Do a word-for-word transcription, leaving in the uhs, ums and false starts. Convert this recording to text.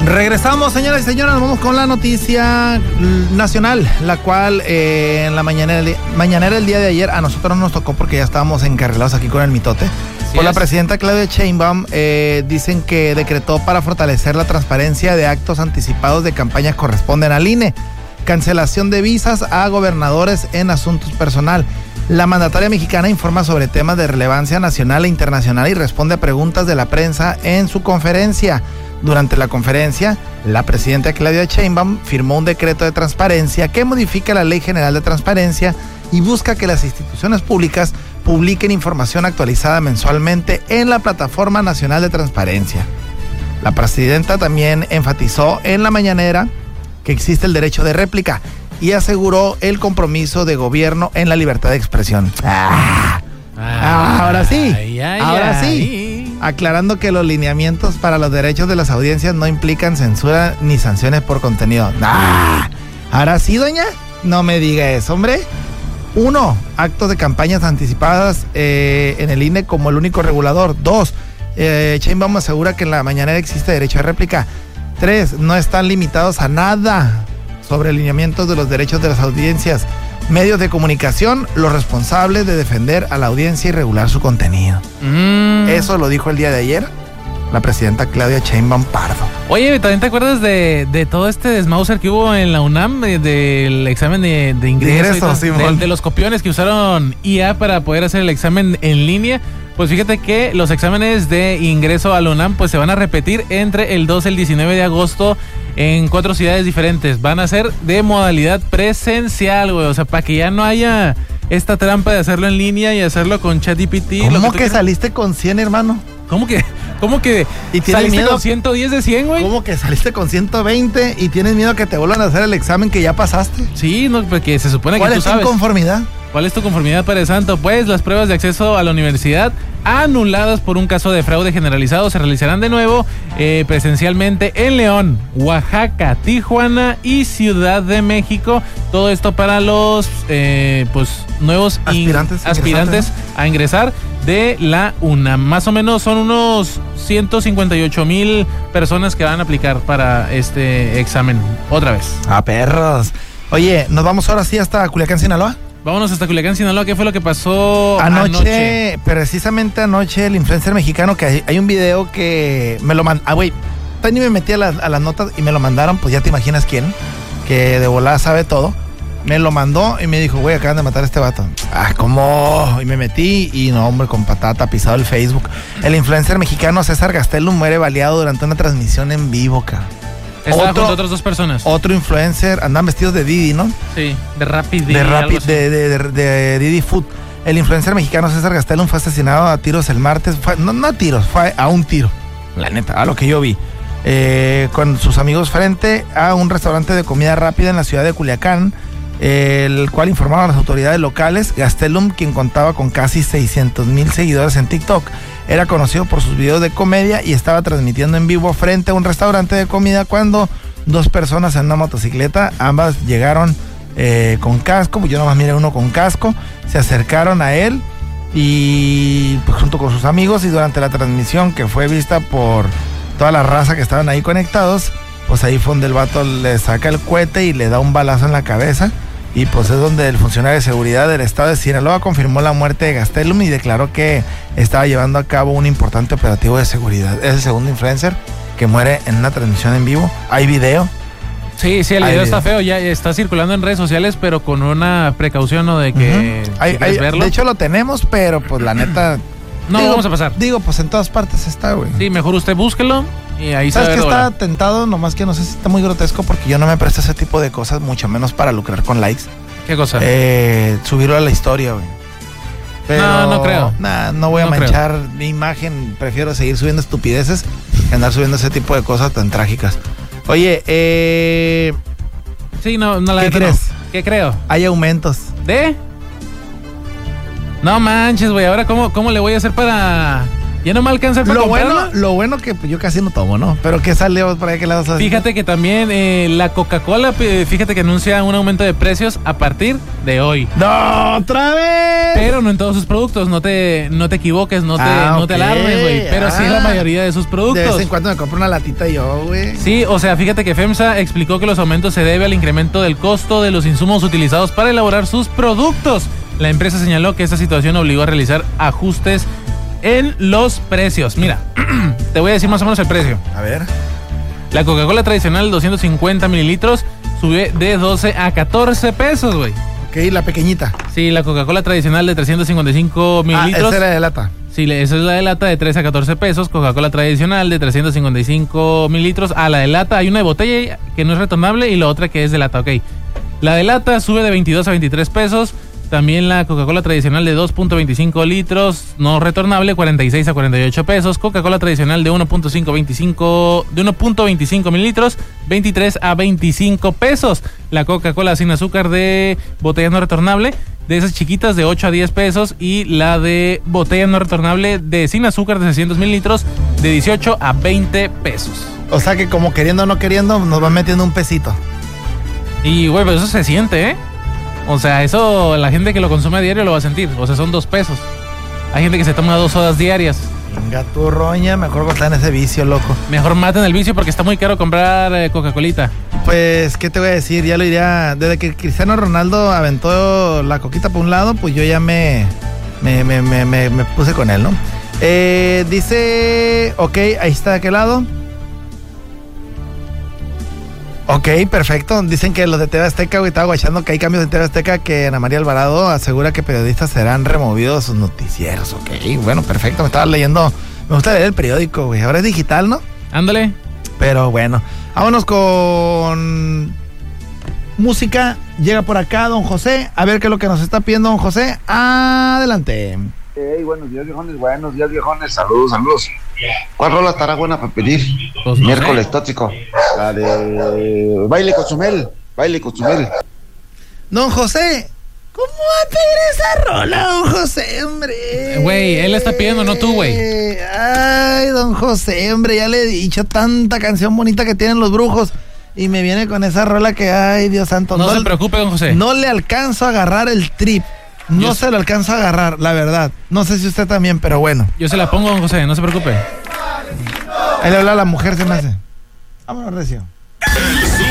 Regresamos, señoras y señores, nos vamos con la noticia nacional, la cual eh, en la mañanera, mañanera del día de ayer a nosotros nos tocó porque ya estábamos encarrilados aquí con el mitote. Sí Por es. La presidenta Claudia Sheinbaum eh, dicen que decretó para fortalecer la transparencia de actos anticipados de campañas corresponden al I N E. Cancelación de visas a gobernadores en asuntos personal. La mandataria mexicana informa sobre temas de relevancia nacional e internacional y responde a preguntas de la prensa en su conferencia. Durante la conferencia, la presidenta Claudia Sheinbaum firmó un decreto de transparencia que modifica la Ley General de Transparencia y busca que las instituciones públicas publiquen información actualizada mensualmente en la Plataforma Nacional de Transparencia. La presidenta también enfatizó en la mañanera que existe el derecho de réplica y aseguró el compromiso de gobierno en la libertad de expresión. Ah, ah, ahora sí, ay, ay, ahora ay. sí. Aclarando que los lineamientos para los derechos de las audiencias no implican censura ni sanciones por contenido. Ah, ahora sí, doña, no me diga eso, hombre. Uno, actos de campañas anticipadas eh, en el I N E como el único regulador. Dos, eh, Sheinbaum asegura que en la mañanera existe derecho de réplica. Tres, no están limitados a nada sobre lineamientos de los derechos de las audiencias. Medios de comunicación, los responsables de defender a la audiencia y regular su contenido. Mm. Eso lo dijo el día de ayer la presidenta Claudia Sheinbaum Pardo. Oye, ¿también te acuerdas de, de todo este desmauser que hubo en la UNAM, de, del examen de, de ingreso? De, ingreso, de, de los copiones que usaron I A para poder hacer el examen en línea. Pues fíjate que los exámenes de ingreso a la UNAM pues se van a repetir entre el doce y el diecinueve de agosto en cuatro ciudades diferentes. Van a ser de modalidad presencial, güey. O sea, para que ya no haya esta trampa de hacerlo en línea y hacerlo con ChatGPT. ¿Cómo que, que saliste con cien, hermano? ¿Cómo que? ¿Cómo que ¿Y saliste miedo? con ciento diez de cien, güey? ¿Cómo que saliste con ciento veinte y tienes miedo que te vuelvan a hacer el examen que ya pasaste? Sí, no, porque se supone que tú sabes. ¿Cuál es tu conformidad? ¿Cuál es tu conformidad, Padre Santo? Pues las pruebas de acceso a la universidad anuladas por un caso de fraude generalizado se realizarán de nuevo eh, presencialmente en León, Oaxaca, Tijuana y Ciudad de México. Todo esto para los eh, pues nuevos aspirantes, in, aspirantes ¿no? a ingresar de la UNAM. Más o menos son unos ciento cincuenta y ocho mil personas que van a aplicar para este examen otra vez. ¡Ah, perros! Oye, ¿nos vamos ahora sí hasta Culiacán, Sinaloa? Vámonos hasta Culiacán, Sinaloa. ¿Qué fue lo que pasó anoche? Anoche, precisamente anoche, el influencer mexicano, que hay, hay un video que me lo mandó. Ah, güey, ni me metí a las, a las notas y me lo mandaron, pues ya te imaginas quién, que de volada sabe todo. Me lo mandó y me dijo, güey, acaban de matar a este vato. Ah, ¿cómo? Y me metí y no, hombre, con patata, pisado el Facebook. El influencer mexicano César Gastelum muere baleado durante una transmisión en vivo, cara. Estaba junto a otras dos personas. Otro influencer, andan vestidos de Didi, ¿no? Sí, de Rapid Didi. De Rapid, de, de, de, de Didi Food. El influencer mexicano César Gastelum fue asesinado a tiros el martes. Fue, no, no a tiros, fue a un tiro. La neta, a lo que yo vi. Eh, con sus amigos frente a un restaurante de comida rápida en la ciudad de Culiacán, eh, el cual informaron a las autoridades locales. Gastelum, quien contaba con casi seiscientos mil seguidores en TikTok, era conocido por sus videos de comedia y estaba transmitiendo en vivo frente a un restaurante de comida cuando dos personas en una motocicleta, ambas llegaron eh, con casco, yo nomás miré uno con casco, se acercaron a él y pues, junto con sus amigos, y durante la transmisión que fue vista por toda la raza que estaban ahí conectados, pues ahí fue donde el vato le saca el cohete y le da un balazo en la cabeza. Y pues es donde el funcionario de seguridad del estado de Sinaloa confirmó la muerte de Gastelum y declaró que estaba llevando a cabo un importante operativo de seguridad. Es el segundo influencer que muere en una transmisión en vivo. ¿Hay video? Sí, sí, el video, video está feo, ya está circulando en redes sociales, pero con una precaución, ¿no? De que uh-huh. hay, hay, verlo. De hecho lo tenemos, pero pues la neta... No, digo, vamos a pasar. Digo, pues en todas partes está, güey. Sí, mejor usted búsquelo y ahí se ve. ¿Sabes que está tentado? Nomás que no sé si está muy grotesco porque yo no me presto ese tipo de cosas, mucho menos para lucrar con likes. ¿Qué cosa? Eh, subirlo a la historia, güey. Pero, no, no creo. Nah, no voy a no manchar creo. mi imagen. Prefiero seguir subiendo estupideces que andar subiendo ese tipo de cosas tan trágicas. Oye, eh... Sí, no, no la ¿Qué crees? No. ¿Qué creo? Hay aumentos. ¿De? No manches, güey. Ahora, ¿cómo, cómo le voy a hacer para Ya no me alcanza para lo comprarla. bueno, lo bueno que yo casi no tomo, ¿no? Pero ¿qué salió por ahí que la vas a hacer? Fíjate que también eh, la Coca-Cola, fíjate que anuncia un aumento de precios a partir de hoy. ¡No, otra vez! Pero no en todos sus productos, no te, no te equivoques, no te, ah, no te okay. alarmes, güey. Pero ah, sí en la mayoría de sus productos. De vez en cuando me compro una latita yo, güey. Sí, o sea, fíjate que FEMSA explicó que los aumentos se deben al incremento del costo de los insumos utilizados para elaborar sus productos. La empresa señaló que esta situación obligó a realizar ajustes en los precios. Mira, te voy a decir más o menos el precio. A ver. La Coca-Cola tradicional doscientos cincuenta mililitros sube de doce a catorce pesos, güey. Ok, la pequeñita. Sí, la Coca-Cola tradicional de trescientos cincuenta y cinco mililitros. Ah, esa era de lata. Sí, esa es la de lata de trece a catorce pesos. Coca-Cola tradicional de trescientos cincuenta y cinco mililitros. Ah, la de lata, hay una de botella que no es retornable y la otra que es de lata, ok. La de lata sube de veintidós a veintitrés pesos. También la Coca-Cola tradicional de dos punto veinticinco litros, no retornable, cuarenta y seis a cuarenta y ocho pesos. Coca-Cola tradicional de uno punto veinticinco de uno punto veinticinco mililitros, veintitrés a veinticinco pesos. La Coca-Cola sin azúcar de botella no retornable, de esas chiquitas de ocho a diez pesos. Y la de botella no retornable de sin azúcar de seiscientos mililitros, de dieciocho a veinte pesos. O sea que como queriendo o no queriendo, nos va metiendo un pesito. Y güey, pues eso se siente, ¿eh? O sea, eso la gente que lo consume a diario lo va a sentir. O sea, son dos pesos. Hay gente que se toma dos sodas diarias. Venga tu roña, mejor que está en ese vicio, loco. Mejor maten el vicio porque está muy caro comprar eh, Coca-Colita. Pues, ¿qué te voy a decir? Ya lo diría, desde que Cristiano Ronaldo aventó la coquita por un lado, pues yo ya me, me, me, me, me, me puse con él, ¿no? Eh, dice, ok, ahí está de aquel lado. Ok, perfecto. Dicen que los de T V Azteca, güey, estaba guachando que hay cambios de T V Azteca, que Ana María Alvarado asegura que periodistas serán removidos de sus noticieros. Ok, bueno, perfecto. Me estaba leyendo, me gusta leer el periódico, güey. Ahora es digital, ¿no? Ándale. Pero bueno, vámonos con música. Llega por acá don José. A ver qué es lo que nos está pidiendo don José. Adelante. Hey, buenos días, viejones. Buenos días, viejones. Saludos, saludos. ¿Cuál rola estará buena para pedir? Pues no miércoles sé. Tóxico. La de Baile Cozumel. Baile Cozumel. Don José, ¿cómo va a pedir esa rola, don José, hombre? Güey, él la está pidiendo, no tú, güey. Ay, don José, hombre, ya le he dicho tanta canción bonita que tienen los brujos. Y me viene con esa rola que, ay, Dios santo. No, no se preocupe, don José. No le alcanzo a agarrar el trip. No yo se lo alcanza a agarrar, la verdad. No sé si usted también, pero bueno. Yo se la pongo, don José, no se preocupe. Ahí le habla a la mujer, se me hace. Vámonos, recio.